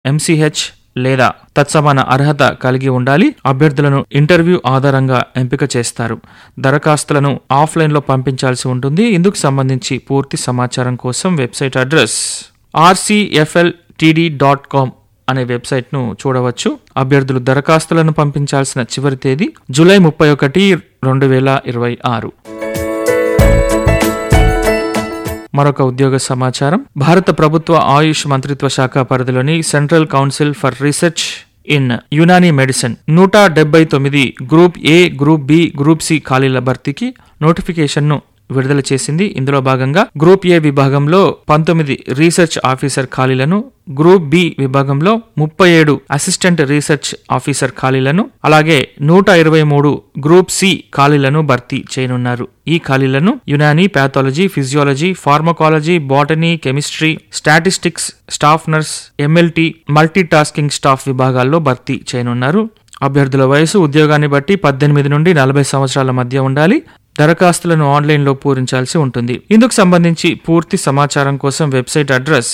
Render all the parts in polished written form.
MCH లేదా తత్సమాన అర్హత కలిగి ఉండాలి. అభ్యర్థులను ఇంటర్వ్యూ ఆధారంగా ఎంపిక చేస్తారు. దరఖాస్తులను ఆఫ్లైన్లో పంపించాల్సి ఉంటుంది. ఇందుకు సంబంధించి పూర్తి సమాచారం కోసం వెబ్సైట్ అడ్రస్ rcfltd.com అనే వెబ్సైట్ను చూడవచ్చు. అభ్యర్థులు దరఖాస్తులను పంపించాల్సిన చివరి తేదీ జూలై 31, 2026. మరొక ఉద్యోగ సమాచారం. భారత ప్రభుత్వ ఆయుష్ మంత్రిత్వ శాఖ పరిధిలోని central council for research in Unani medicine 179 group A, group B, group C ఖాళీల భర్తీకి నోటిఫికేషన్ను విడుదల చేసింది. ఇందులో భాగంగా గ్రూప్ ఏ విభాగంలో 19 రీసెర్చ్ ఆఫీసర్ ఖాళీలను, గ్రూప్ బి విభాగంలో 37 అసిస్టెంట్ రీసెర్చ్ ఆఫీసర్ ఖాళీలను, అలాగే 123 గ్రూప్ సి ఖాళీలను భర్తీ చేయనున్నారు. ఈ ఖాళీలను Unani, pathology, physiology, pharmacology, botany, chemistry, statistics, staff nurse, MLT, multi tasking staff విభాగాల్లో భర్తీ చేయనున్నారు. అభ్యర్థుల వయసు ఉద్యోగాన్ని బట్టి 18 నుండి 40 సంవత్సరాల మధ్య ఉండాలి. దరఖాస్తులను ఆన్లైన్లో పూరించాల్సి ఉంటుంది. ఇందుకు సంబంధించి పూర్తి సమాచారం కోసం వెబ్సైట్ అడ్రస్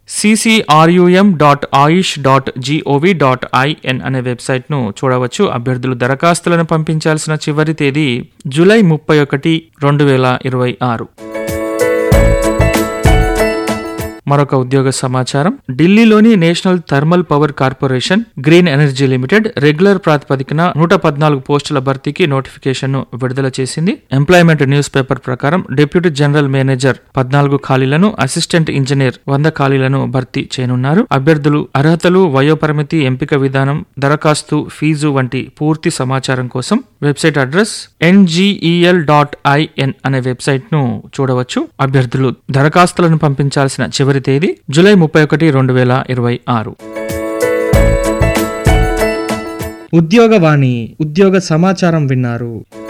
ccrum.ayush.gov.in అనే వెబ్సైట్ను చూడవచ్చు. అభ్యర్థులు దరఖాస్తులను పంపించాల్సిన చివరి తేదీ జూలై 31, 2026. మరొక ఉద్యోగ సమాచారం. ఢిల్లీలోని national thermal power corporation green energy limited regular ప్రాతిపదికన 114 పోస్టుల భర్తీకి నోటిఫికేషన్ ను విడుదల చేసింది. ఎంప్లాయ్మెంట్ న్యూస్ పేపర్ ప్రకారం డిప్యూటీ జనరల్ మేనేజర్ 14 ఖాళీలను, అసిస్టెంట్ ఇంజనీర్ 100 ఖాళీలను భర్తీ చేయనున్నారు. అభ్యర్థులు అర్హతలు, వయోపరిమితి, ఎంపిక విధానం, దరఖాస్తు ఫీజు వంటి పూర్తి సమాచారం కోసం వెబ్సైట్ అడ్రస్ ngel.in అనే వెబ్సైట్ ను చూడవచ్చు. అభ్యర్థులు దరఖాస్తులను పంపించాల్సిన చివరి తేదీ జూలై 31, 2026. ఉద్యోగవాణి ఉద్యోగ సమాచారం విన్నారు.